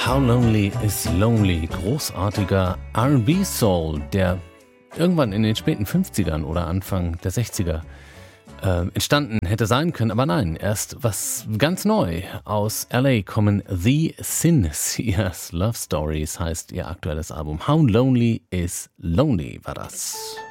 How Lonely is Lonely, großartiger R&B-Soul, der irgendwann in den späten 50ern oder Anfang der 60er entstanden hätte sein können, aber nein, erst was ganz neu. Aus LA kommen The Sincere Love Stories, heißt ihr aktuelles Album. How Lonely is Lonely war das.